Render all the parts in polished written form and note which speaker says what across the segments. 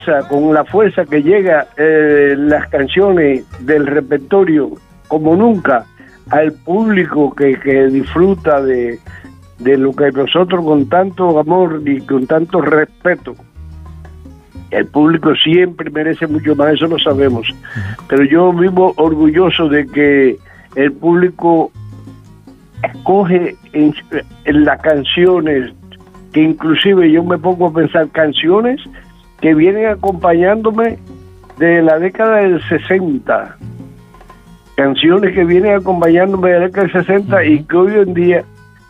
Speaker 1: con la fuerza que llega las canciones del repertorio, como nunca, al público que disfruta de lo que nosotros con tanto amor y con tanto respeto. El público siempre merece mucho más, eso lo sabemos. Pero yo vivo orgulloso de que el público escoge en las canciones, que inclusive yo me pongo a pensar canciones que vienen acompañándome de la década del 60. Canciones que vienen acompañándome de la década del 60 y que hoy en día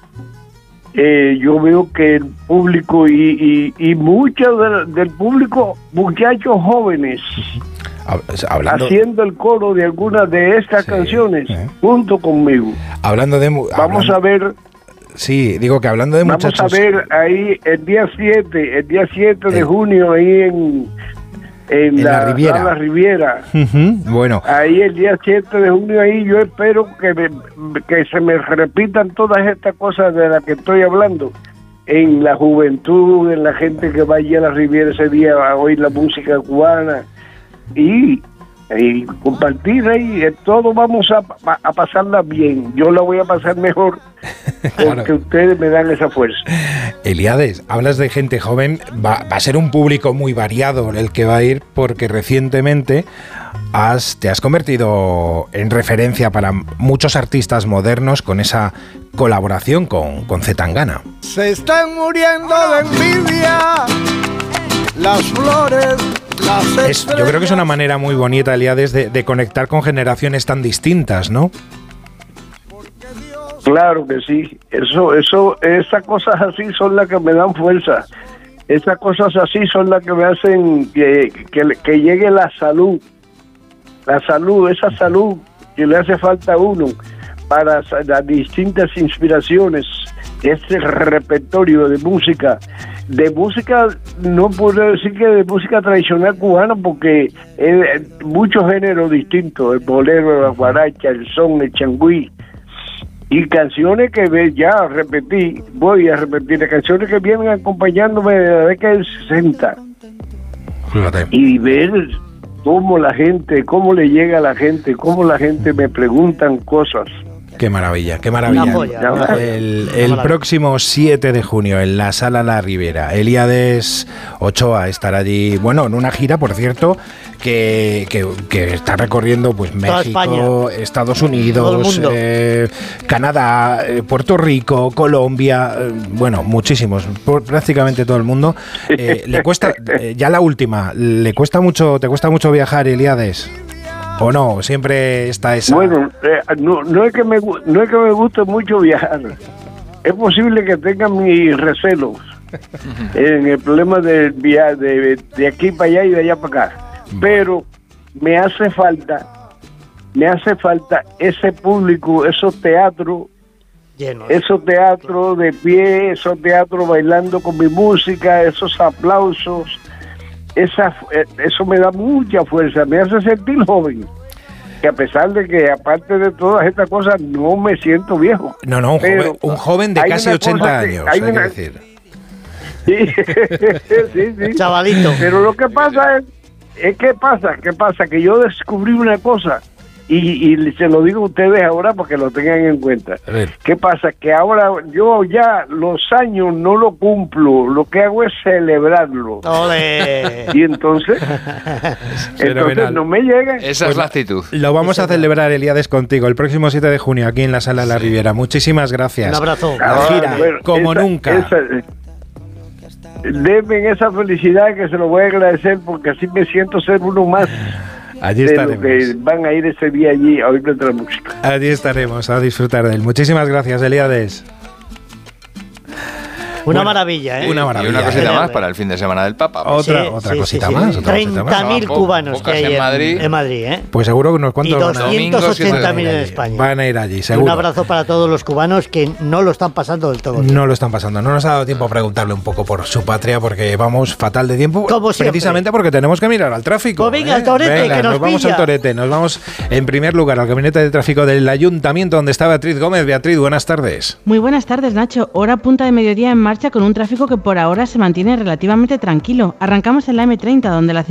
Speaker 1: yo veo que el público y muchos del público, muchachos jóvenes, haciendo el coro de algunas de estas canciones junto conmigo.
Speaker 2: Vamos
Speaker 1: a ver.
Speaker 2: Sí, digo que hablando de muchachos.
Speaker 1: Vamos a ver ahí el día 7 de junio ahí en la
Speaker 2: Riviera.
Speaker 1: La Riviera.
Speaker 2: Bueno.
Speaker 1: Ahí el día 7 de junio, ahí yo espero que se me repitan todas estas cosas de las que estoy hablando. En la juventud, en la gente que va allí a la Riviera ese día a oír la música cubana y compartir ahí. Todos vamos a pasarla bien. Yo la voy a pasar mejor porque claro, ustedes me dan esa fuerza.
Speaker 2: Elíades, hablas de gente joven, va a ser un público muy variado el que va a ir, porque recientemente te has convertido en referencia para muchos artistas modernos con esa colaboración con Zetangana.
Speaker 3: Se están muriendo de envidia las flores.
Speaker 2: Yo creo que es una manera muy bonita, Elíades, de conectar con generaciones tan distintas, ¿no?
Speaker 1: Claro que sí. Esas cosas así son las que me dan fuerza. Esas cosas así son las que me hacen que llegue la salud. Esa salud que le hace falta a uno para las distintas inspiraciones. Este repertorio de música, no puedo decir que de música tradicional cubana, porque muchos géneros distintos, el bolero, la guaracha, el son, el changüí, y canciones que voy a repetir, canciones que vienen acompañándome de la década del 60.
Speaker 2: Fíjate.
Speaker 1: Y ver cómo le llega a la gente, cómo la gente me preguntan cosas.
Speaker 2: Qué maravilla, qué maravilla. El próximo 7 de junio en la Sala La Riviera, Elíades Ochoa estará allí, bueno, en una gira, por cierto, que está recorriendo pues México, Estados Unidos, Canadá, Puerto Rico, Colombia, bueno, muchísimos, prácticamente todo el mundo. Le cuesta, ya la última, ¿te cuesta mucho viajar, Elíades? ¿O no? Siempre está esa...
Speaker 1: Bueno, no es que me guste mucho viajar. Es posible que tenga mis recelos en el problema de viajar de aquí para allá y de allá para acá. Pero me hace falta ese público, esos teatros llenos, esos teatros de pie, esos teatros bailando con mi música, esos aplausos. Eso me da mucha fuerza, me hace sentir joven, que a pesar de que aparte de todas estas cosas no me siento viejo.
Speaker 2: No, un joven de casi 80 años, hay que decir.
Speaker 1: Sí.
Speaker 4: Chavalito.
Speaker 1: Pero lo que pasa es ¿qué pasa? Que yo descubrí una cosa y se lo digo a ustedes ahora para que lo tengan en cuenta. ¿Qué pasa? Que ahora yo ya los años no lo cumplo, lo que hago es celebrarlo.
Speaker 4: ¡Olé!
Speaker 1: Y entonces no me llega.
Speaker 5: Esa es la actitud.
Speaker 2: Lo vamos a celebrar, Elíades, contigo el próximo 7 de junio aquí en la Sala La Riviera. Muchísimas gracias.
Speaker 4: Un abrazo.
Speaker 2: La gira, como nunca.
Speaker 1: Denme esa felicidad, que se lo voy a agradecer, porque así me siento ser uno más.
Speaker 2: Allí
Speaker 1: de
Speaker 2: estaremos.
Speaker 1: Lo que van a ir ese día allí a oír nuestra música.
Speaker 2: Allí estaremos a disfrutar de él. Muchísimas gracias, Elíades.
Speaker 4: Una maravilla, ¿eh?
Speaker 2: Una maravilla.
Speaker 5: Y una cosita más para el fin de semana del Papa.
Speaker 2: Otra cosita más.
Speaker 4: 30.000 cubanos que hay en Madrid, ¿eh?
Speaker 2: Pues seguro que unos cuantos.
Speaker 4: Y 280.000 en España.
Speaker 2: Van a ir allí, seguro.
Speaker 4: Un abrazo para todos los cubanos que no lo están pasando del todo bien.
Speaker 2: No lo están pasando. No nos ha dado tiempo a preguntarle un poco por su patria, porque vamos fatal de tiempo.
Speaker 4: Como siempre.
Speaker 2: Precisamente porque tenemos que mirar al tráfico.
Speaker 4: Pues venga, al torete, que nos
Speaker 2: vamos
Speaker 4: pilla.
Speaker 2: al torete. Nos vamos en primer lugar al gabinete de tráfico del Ayuntamiento, donde está Beatriz Gómez. Beatriz, buenas tardes.
Speaker 6: Muy buenas tardes, Nacho. Hora punta de mediodía en marcha con un tráfico que por ahora se mantiene relativamente tranquilo. Arrancamos en la M30, donde la